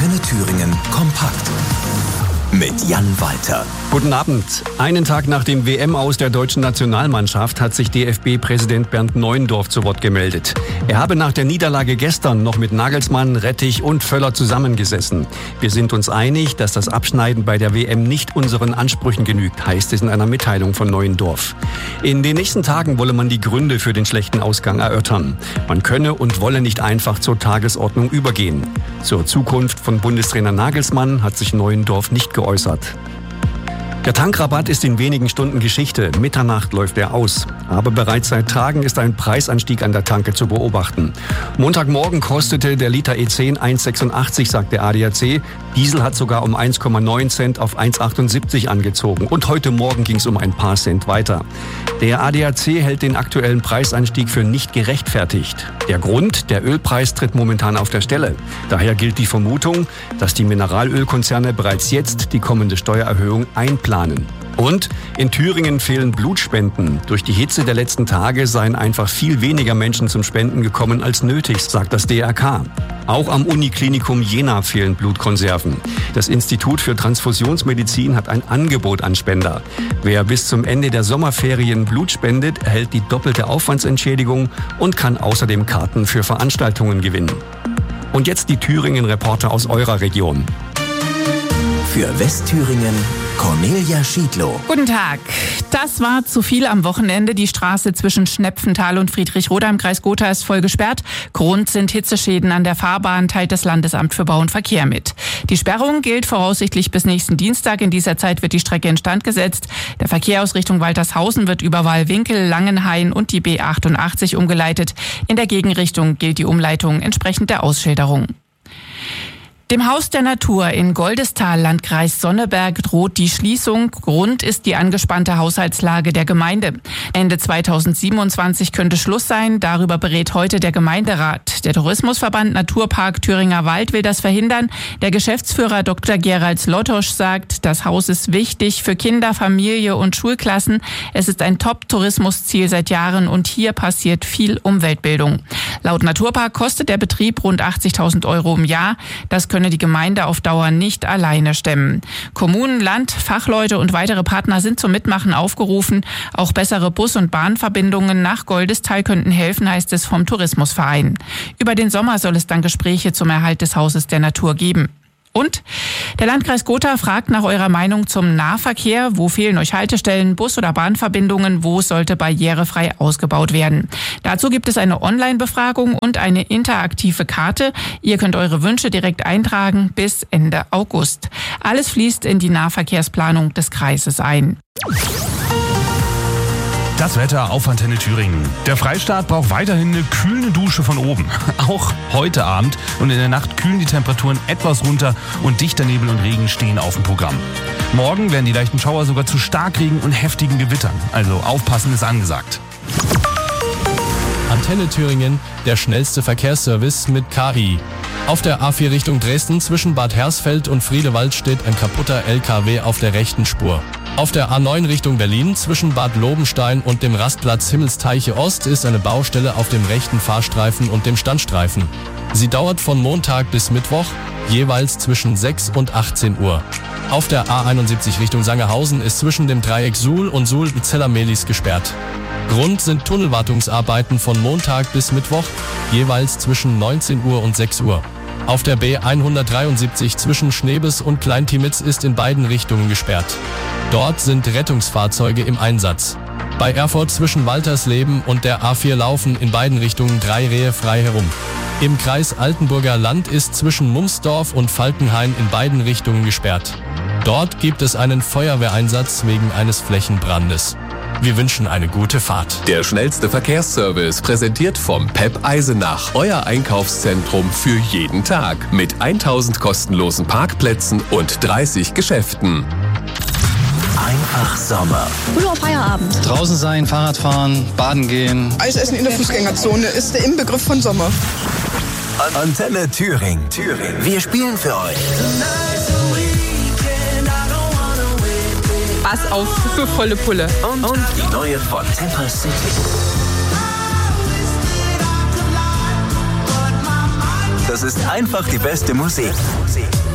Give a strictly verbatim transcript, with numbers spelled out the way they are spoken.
Antenne Thüringen kompakt mit Jan Walter. Guten Abend. Einen Tag nach dem W M-Aus der deutschen Nationalmannschaft hat sich D F B-Präsident Bernd Neuendorf zu Wort gemeldet. Er habe nach der Niederlage gestern noch mit Nagelsmann, Rettich und Völler zusammengesessen. Wir sind uns einig, dass das Abschneiden bei der W M nicht unseren Ansprüchen genügt, heißt es in einer Mitteilung von Neuendorf. In den nächsten Tagen wolle man die Gründe für den schlechten Ausgang erörtern. Man könne und wolle nicht einfach zur Tagesordnung übergehen. Zur Zukunft von Bundestrainer Nagelsmann hat sich Neuendorf nicht geäußert. Der Tankrabatt ist in wenigen Stunden Geschichte. Mitternacht läuft er aus. Aber bereits seit Tagen ist ein Preisanstieg an der Tanke zu beobachten. Montagmorgen kostete der Liter E zehn eins Komma sechsundachtzig, sagt der A D A C. Diesel hat sogar um eins Komma neun Cent auf eins Komma achtundsiebzig angezogen. Und heute Morgen ging es um ein paar Cent weiter. Der A D A C hält den aktuellen Preisanstieg für nicht gerechtfertigt. Der Grund, der Ölpreis tritt momentan auf der Stelle. Daher gilt die Vermutung, dass die Mineralölkonzerne bereits jetzt die kommende Steuererhöhung einplanen. Und in Thüringen fehlen Blutspenden. Durch die Hitze der letzten Tage seien einfach viel weniger Menschen zum Spenden gekommen als nötig, sagt das D R K. Auch am Uniklinikum Jena fehlen Blutkonserven. Das Institut für Transfusionsmedizin hat ein Angebot an Spender. Wer bis zum Ende der Sommerferien Blut spendet, erhält die doppelte Aufwandsentschädigung und kann außerdem Karten für Veranstaltungen gewinnen. Und jetzt die Thüringen-Reporter aus eurer Region. Für Westthüringen Cornelia Schiedlow. Guten Tag. Das war zu viel am Wochenende. Die Straße zwischen Schnepfenthal und Friedrichroda im Kreis Gotha ist voll gesperrt. Grund sind Hitzeschäden an der Fahrbahn, teilt das Landesamt für Bau und Verkehr mit. Die Sperrung gilt voraussichtlich bis nächsten Dienstag. In dieser Zeit wird die Strecke instand gesetzt. Der Verkehr aus Richtung Waltershausen wird über Wallwinkel, Langenhain und die B achtundachtzig umgeleitet. In der Gegenrichtung gilt die Umleitung entsprechend der Ausschilderung. Dem Haus der Natur in Goldestal, Landkreis Sonneberg, droht die Schließung. Grund ist die angespannte Haushaltslage der Gemeinde. Ende zweitausendsiebenundzwanzig könnte Schluss sein. Darüber berät heute der Gemeinderat. Der Tourismusverband Naturpark Thüringer Wald will das verhindern. Der Geschäftsführer Doktor Gerald Lottosch sagt, das Haus ist wichtig für Kinder, Familie und Schulklassen. Es ist ein Top-Tourismusziel seit Jahren und hier passiert viel Umweltbildung. Laut Naturpark kostet der Betrieb rund achtzigtausend Euro im Jahr. Das könne die Gemeinde auf Dauer nicht alleine stemmen. Kommunen, Land, Fachleute und weitere Partner sind zum Mitmachen aufgerufen. Auch bessere Bus- und Bahnverbindungen nach Goldestal könnten helfen, heißt es vom Tourismusverein. Über den Sommer soll es dann Gespräche zum Erhalt des Hauses der Natur geben. Und der Landkreis Gotha fragt nach eurer Meinung zum Nahverkehr. Wo fehlen euch Haltestellen, Bus- oder Bahnverbindungen? Wo sollte barrierefrei ausgebaut werden? Dazu gibt es eine Online-Befragung und eine interaktive Karte. Ihr könnt eure Wünsche direkt eintragen bis Ende August. Alles fließt in die Nahverkehrsplanung des Kreises ein. Das Wetter auf Antenne Thüringen. Der Freistaat braucht weiterhin eine kühlende Dusche von oben. Auch heute Abend und in der Nacht kühlen die Temperaturen etwas runter und dichter Nebel und Regen stehen auf dem Programm. Morgen werden die leichten Schauer sogar zu Starkregen und heftigen Gewittern. Also aufpassen ist angesagt. Antenne Thüringen, der schnellste Verkehrsservice mit K I. Auf der A vier Richtung Dresden zwischen Bad Hersfeld und Friedewald steht ein kaputter L K W auf der rechten Spur. Auf der A neun Richtung Berlin zwischen Bad Lobenstein und dem Rastplatz Himmelsteiche Ost ist eine Baustelle auf dem rechten Fahrstreifen und dem Standstreifen. Sie dauert von Montag bis Mittwoch, jeweils zwischen sechs und achtzehn Uhr. Auf der A einundsiebzig Richtung Sangerhausen ist zwischen dem Dreieck Suhl und Suhl-Zellermelis gesperrt. Grund sind Tunnelwartungsarbeiten von Montag bis Mittwoch, jeweils zwischen neunzehn Uhr und sechs Uhr. Auf der B hundertdreiundsiebzig zwischen Schnebes und Klein-Tiemitz ist in beiden Richtungen gesperrt. Dort sind Rettungsfahrzeuge im Einsatz. Bei Erfurt zwischen Waltersleben und der A vier laufen in beiden Richtungen drei Rehe frei herum. Im Kreis Altenburger Land ist zwischen Mumsdorf und Falkenhain in beiden Richtungen gesperrt. Dort gibt es einen Feuerwehreinsatz wegen eines Flächenbrandes. Wir wünschen eine gute Fahrt. Der schnellste Verkehrsservice präsentiert vom P E P Eisenach. Euer Einkaufszentrum für jeden Tag. Mit tausend kostenlosen Parkplätzen und dreißig Geschäften. Einfach Sommer. Früher Feierabend. Draußen sein, Fahrrad fahren, baden gehen. Eisessen in der Fußgängerzone ist der Inbegriff von Sommer. Antenne Thüringen. Thüringen. Wir spielen für euch. Bass auf für volle Pulle. Und, und die neue von Temper City. Das ist einfach die beste Musik.